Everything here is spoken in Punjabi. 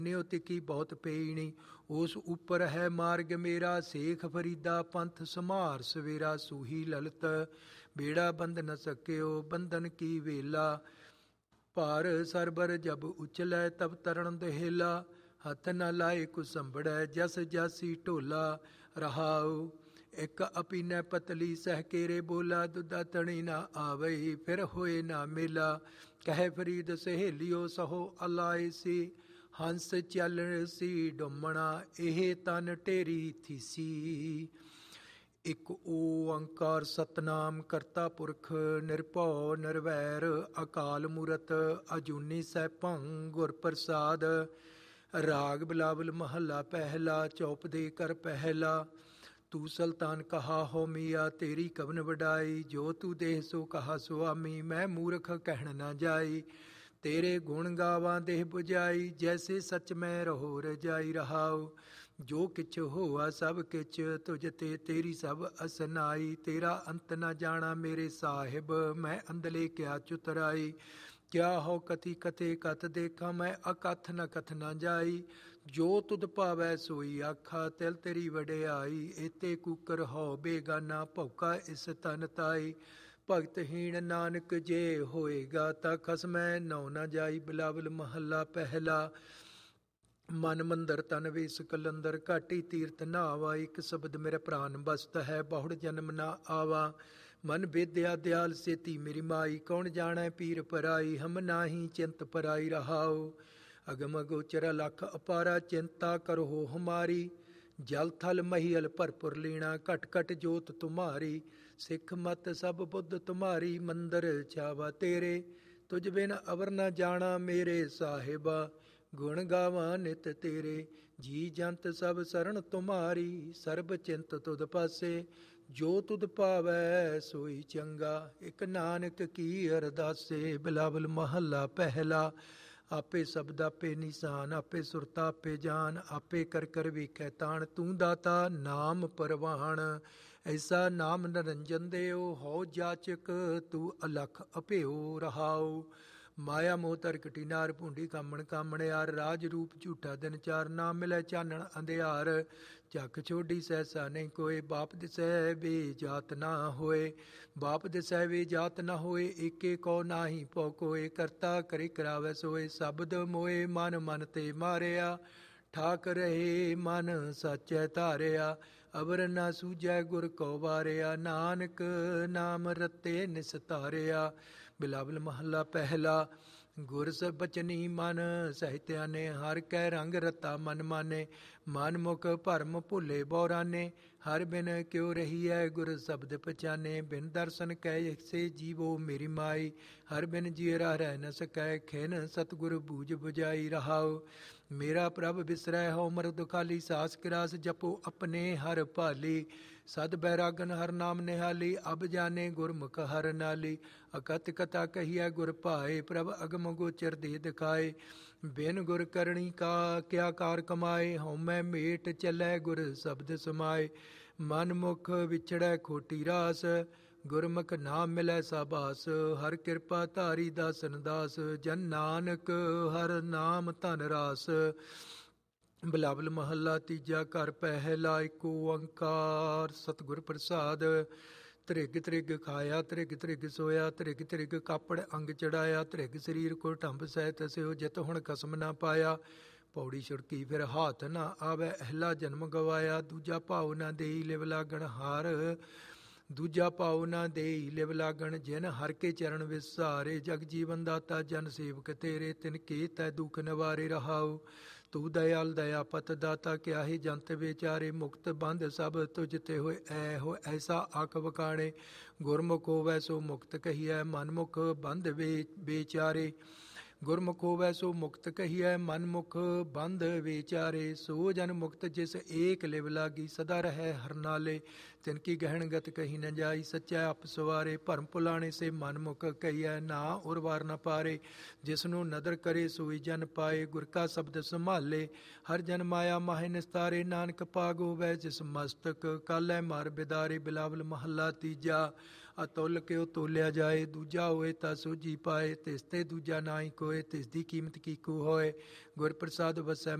ਨਿਉ ਤਿਕੀ ਬਹੁਤ ਪੇਣੀ, ਉਸ ਉੱਪਰ ਹੈ ਮਾਰਗ ਮੇਰਾ। ਸੇਖ ਫਰੀਦਾ ਪੰਥ ਸੰਭਾਰ ਸਵੇਰਾ, ਸੂਹੀ ਲਲਤ ਬੇੜਾ ਬੰਧ ਨ ਸਕਿਓ ਬੰਧਨ ਕੀ ਵੇਲਾ। ਭਾਰ ਸਰਬਰ ਜਬ ਉਚਲੈ ਤਬ ਤਰਨ ਦਹੇਲਾ, ਹੱਥ ਨ ਲਾਏ ਕੁਸੰਭੜੈ ਜਸ ਜਾਸੀ ਢੋਲਾ। ਰਹਾਉ ਇੱਕ ਅਪੀਨੈ ਪਤਲੀ ਸਹਿ ਕੇਰੇ ਬੋਲਾ, ਦੁੱਧਾ ਤਣੀ ਨਾ ਆਵਈ ਫਿਰ ਹੋਏ ਨਾ ਮੇਲਾ। ਕਹਿ ਫਰੀਦ ਸਹੇਲਿਓ ਸਹੋ ਅਲਾਏ ਸੀ, ਹੰਸ ਚੱਲਣ ਸੀ ਡੁੰਮਣਾ ਇਹ ਤਨ ਢੇਰੀ ਥੀਸੀ। ਇਕ ਓੰਕਾਰ ਸਤਨਾਮ ਕਰਤਾ ਪੁਰਖ, ਨਿਰਭਉ ਨਿਰਵੈਰ ਅਕਾਲ ਮੂਰਤ। ਅਜੂਨੀ ਸੈਭੰ ਗੁਰ ਪ੍ਰਸਾਦ, ਰਾਗ ਬਿਲਾਵਲ ਮਹੱਲਾ ਪਹਿਲਾ। ਚੌਪਦੇ ਕਰ ਪਹਿਲਾ। ਤੂੰ ਸੁਲਤਾਨ ਕਹਾ ਹੋ ਮੀਆ, ਤੇਰੀ ਕਵਨ ਵਡਾਈ। ਜੋ ਤੂੰ ਦੇਹ ਸੋ ਕਹਾ ਸੁਆਮੀ, ਮੈਂ ਮੂਰਖ ਕਹਿਣ ਨਾ ਜਾਈ। ਤੇਰੇ ਗੁਣ ਗਾਵਾਂ ਦੇਹ ਬੁਝਾਈ, ਜੈਸੇ ਸੱਚ ਮੈਂ ਰਹੋ ਰਜਾਈ। ਰਹਾਉ ਜੋ ਕਿਛ ਹੋਆ ਸਭ ਕਿਛ ਤੁਝ ਤੇ, ਤੇਰੀ ਸਭ ਅਸਨਾਈ। ਤੇਰਾ ਅੰਤ ਨਾ ਜਾਣਾ ਮੇਰੇ ਸਾਹਿਬ, ਮੈਂ ਅੰਦਲੇ ਕਿਆ ਚੁਤਰਾਈ। ਕਿਆ ਹੋ ਕਥੀ ਕਥੇ ਕਥ ਦੇਖਾਂ, ਮੈਂ ਅਕਥ ਨ ਕਥ ਨਾ ਜਾਈ। ਜੋ ਤੁਧ ਭਾਵੈ ਸੋਈ ਆਖਾ, ਤਿਲ ਤੇਰੀ ਵਡਿਆਈ। ਏਤੇ ਕੂਕਰ ਹੋ ਬੇਗਾਨਾ, ਭੌਕਾ ਇਸ ਤਨ ਤਾਈ। ਭਗਤਹੀਣ ਨਾਨਕ ਜੇ ਹੋਏਗਾ, ਤਾਂ ਖਸਮੈ ਨਉ ਨਾ ਜਾਈ। ਬਿਲਾਵਲ ਮਹੱਲਾ ਪਹਿਲਾ। ਮਨ ਮੰਦਰ ਤਨ ਵੇਸ ਕਲੰਦਰ, ਘਾਟੀ ਤੀਰਥ ਨਹਾਵਾ। ਇੱਕ ਸ਼ਬਦ ਮੇਰੇ ਪ੍ਰਾਨ ਬਸਤ ਹੈ, ਬਹੁੜ ਜਨਮ ਨਾ ਆਵਾ। ਮਨ ਬੇਦਿਆ ਦਿਆਲ ਸੇਤੀ ਮੇਰੀ ਮਾਈ, ਕੌਣ ਜਾਣੈ ਪੀਰ ਪਰਾਈ। ਹਮ ਨਾਹੀ ਚਿੰਤ ਪਰਾਈ। ਰਹਾਉ ਅਗਮ ਗੋਚਰ ਲਖ ਅਪਾਰਾ, ਚਿੰਤਾ ਕਰੋ ਹਮਾਰੀ। ਜਲ ਥਲ ਮਹੀਅਲ ਭਰਪੁਰ ਲੀਣਾ, ਘਟ ਘਟ ਜੋਤ ਤੁਮਾਰੀ। ਸਿੱਖ ਮਤ ਸਭ ਬੁੱਧ ਤੁਮਾਰੀ, ਮੰਦਰ ਛਾਵਾ ਤੇਰੇ। ਤੁਝ ਬਿਨ ਅਵਰ ਨ ਜਾਣਾ ਮੇਰੇ ਸਾਹਿਬਾ, ਗੁਣ ਗਾਵਾਂ ਨਿਤ ਤੇਰੇ। ਜੀ ਜੰਤ ਸਭ ਸਰਣ ਤੁਮਾਰੀ, ਸਰਬ ਚਿੰਤ ਤੁਧ ਪਾਸੇ। ਜੋ ਤੁਧ ਭਾਵੈ ਸੋਈ ਚੰਗਾ, ਇਕ ਨਾਨਕ ਕੀ ਅਰਦਾਸੇ। ਬਿਲਾਵਲ ਮਹੱਲਾ ਪਹਿਲਾ। ਆਪੇ ਸ਼ਬਦ ਆਪੇ ਨਿਸ਼ਾਨ, ਆਪੇ ਸੁਰਤਾ ਆਪੇ ਜਾਨ। ਆਪੇ ਕਰ ਕਰ ਵੇਖੈ ਤਾਣ, ਤੂੰ ਦਾਤਾ ਨਾਮ ਪਰਵਾਣ। ਐਸਾ ਨਾਮ ਨਰੰਜਨ ਦੇਓ, ਹਉ ਜਾਚਕ ਤੂੰ ਅਲਖ ਅਭਿਓ। ਰਹਾਉ ਮਾਇਆ ਮੋਹ ਧਰ ਕਟੀ ਨਾਰ, ਭੂੰਡੀ ਕਾਮਣ ਕਾਮਣਿਆਰ। ਰਾਜ ਰੂਪ ਝੂਠਾ ਦਿਨ ਚਾਰ, ਨਾ ਮਿਲੈ ਚਾਨਣ ਅੰਧਿਆਰ। ਝੱਕ ਛੋਡੀ ਸਹਿਸਾ ਨਹੀਂ ਕੋਏ, ਬਾਪ ਦਿਸੈ ਵੇ ਜਾਤ ਨਾ ਹੋਏ। ਬਾਪ ਦਿਸੈ ਵੇ ਜਾਤ ਨਾ ਹੋਏ, ਏਕੇ ਕੋ ਨਾਹੀ ਭਉ ਕੋਏ। ਕਰਤਾ ਕਰੇ ਕਰਾਵੈ ਸੋਏ, ਸ਼ਬਦ ਮੋਏ ਮਨ ਮਨ ਤੇ ਮਾਰਿਆ। ਠਾਕ ਰਹੇ ਮਨ ਸਾਚੈ ਧਾਰਿਆ, ਅਵਰ ਨਾ ਸੂਝੈ ਗੁਰ ਕੋ ਵਾਰਿਆ। ਨਾਨਕ ਨਾਮ ਰਤੇ ਨਿਸਤਾਰਿਆ। ਬਿਲਾਵਲ ਮਹੱਲਾ ਪਹਿਲਾ। ਗੁਰ ਬਚਨੀ ਮਨ ਸਹਿਤਿਆਨੇ, ਹਰ ਕੈ ਰੰਗ ਰਤਾ ਮਨ ਮਾਨੇ। ਮਨ ਮੁਖ ਭਰਮ ਭੁੱਲੇ ਬੌਰਾਨੇ, ਹਰ ਬਿਨ ਕਿਉ ਰਹੀਐ ਗੁਰ ਸ਼ਬਦ ਪਛਾਨੇ। ਬਿਨ ਦਰਸ਼ਨ ਕੈ ਸੇ ਜੀਵੋ ਮੇਰੀ ਮਾਈ, ਹਰ ਬਿਨ ਜੀਅਰਾ ਰਹਿ ਨ ਸਕੈ। ਖਿਨ ਸਤਿਗੁਰ ਬੂਝ ਬੁਝਾਈ। ਰਹਾਉ ਮੇਰਾ ਪ੍ਰਭ ਬਿਸਰੈ ਹੋ ਮਰਦ ਖਾਲੀ, ਸਾਸ ਕਿਰਾਸ ਜਪੋ ਆਪਣੇ ਹਰ ਭਾਲੀ। ਸਦ ਬੈਰਾਗਨ ਹਰ ਨਾਮ ਨਿਹਾਲੀ, ਅਬ ਜਾਣੇ ਗੁਰਮੁਖ ਹਰ ਨਾਲੀ। ਅਕਥ ਕਥਾ ਕਹੀਐ ਗੁਰ ਭਾਏ, ਪ੍ਰਭ ਅਗਮ ਗੋਚਰ ਦੇ ਦਿਖਾਏ। ਬਿਨ ਗੁਰ ਕਰਣੀ ਕਾ ਕਿਆ ਕਾਰ ਕਮਾਏ, ਹਉਮੈ ਮੇਟ ਚੱਲੈ ਗੁਰ ਸ਼ਬਦ ਸਮਾਏ। ਮਨ ਮੁਖ ਵਿਛੜੈ ਖੋਟੀ ਰਾਸ, ਗੁਰਮੁਖ ਨਾਮ ਮਿਲੈ ਸਾਬਾਸ। ਹਰ ਕਿਰਪਾ ਧਾਰੀ ਦਾਸਨ ਦਾਸ, ਜਨ ਨਾਨਕ ਹਰ ਨਾਮ ਧਨ ਰਾਸ। ਬਿਲਾਵਲ ਮਹੱਲਾ ਤੀਜਾ। ਘਰ ਪਹਿਲਾ। ਇਕ ਓੰਕਾਰ ਸਤਿਗੁਰ ਪ੍ਰਸਾਦ। ਧ੍ਰਿਗ ਧ੍ਰਿਗ ਖਾਇਆ ਧ੍ਰਿਗ ਧ੍ਰਿਗ ਸੋਇਆ, ਧ੍ਰਿਗ ਧ੍ਰਿਗ ਕਾਪੜ ਅੰਗ ਚੜਾਇਆ। ਧ੍ਰਿਗ ਸਰੀਰ ਕੋ ਢੰਬ ਸਹਿ ਤਸਿਓ, ਜਿਤ ਹੁਣ ਕਸਮ ਨਾ ਪਾਇਆ। ਪੌੜੀ ਛੁੜਕੀ ਫਿਰ ਹਾਥ ਨਾ ਆਵੈ, ਅਹਿਲਾ ਜਨਮ ਗਵਾਇਆ। ਦੂਜਾ ਭਾਉ ਨਾ ਦੇਈ ਲਿਵ ਲਾਗਣ ਹਾਰ, ਦੂਜਾ ਭਾਉ ਨਾ ਦੇਈ ਲਿਵ ਲਾਗਣ। ਜਿਨ ਹਰ ਕੇ ਚਰਨ ਵਿਸਾਰੇ, ਜਗ ਜੀਵਨ ਦਾਤਾ ਜਨ ਸੇਵਕ ਤੇਰੇ। ਤਿਨ ਕੇ ਤੈ ਦੁਖ ਨਿਵਾਰੇ। ਰਹਾਉ ਤੂੰ ਦਇਆਲ ਦਇਆ ਪਤ ਦਾਤਾ, ਕਿਆਹੇ ਜੰਤ ਵਿਚਾਰੇ। ਮੁਕਤ ਬੰਧ ਸਭ ਤੁਝ ਤੇ ਹੋਏ, ਐ ਹੋ ਐਸਾ ਆਖ ਵਕਾਣੇ। ਗੁਰਮੁਖ ਹੋਵੈ ਸੋ ਮੁਕਤ ਕਹੀਐ, ਮਨਮੁਖ ਬੰਧ ਵਿਚਾਰੇ। ਗੁਰਮੁਖ ਹੋਵੈ ਸੋ ਮੁਕਤ ਕਹੀਐ, ਮਨਮੁਖ ਬੰਧ ਵਿਚਾਰੇ। ਸੋ ਜਨ ਮੁਕਤ ਜਿਸ ਏਕ ਲਿਵ ਲਾਗੀ, ਸਦਾ ਰਹੈ ਹਰ ਨਾਲੇ। ਤਿਨ ਕੀ ਗਹਿਣ ਗਤ ਕਹੀ ਨ ਜਾਈ, ਸੱਚਾ ਆਪ ਸਵਾਰੇ। ਭਰਮ ਭੁਲਾਣੇ ਸੇ ਮਨਮੁਖ ਕਹੀਐ, ਨਾ ਉਰਵਾਰ ਨ ਪਾਰੇ। ਜਿਸਨੂੰ ਨਦਰ ਕਰੇ ਸੋਈ ਜਨ ਪਾਏ, ਗੁਰ ਕਾ ਸ਼ਬਦ ਸੰਭਾਲੇ। ਹਰ ਜਨ ਮਾਇਆ ਮਾਹਿ ਨਿਸਤਾਰੇ, ਨਾਨਕ ਭਾਗ ਹੋਵੈ ਜਿਸ ਮਸਤਕ। ਕਾਲੈ ਮਾਰ ਬਿਦਾਰੇ। ਬਿਲਾਵਲ ਮਹੱਲਾ ਤੀਜਾ। ਅਤੁੱਲ ਕਿਉ ਤੋਲਿਆ ਜਾਏ। ਦੂਜਾ ਹੋਏ ਤਾਂ ਸੋਝੀ ਪਾਏ, ਤਿਸ ਤੇ ਦੂਜਾ ਨਾਹੀ ਕੋਏ। ਤਿਸ ਦੀ ਕੀਮਤ ਕੀਕੂ ਹੋਏ। ਗੁਰ ਪ੍ਰਸਾਦ ਵਸੈ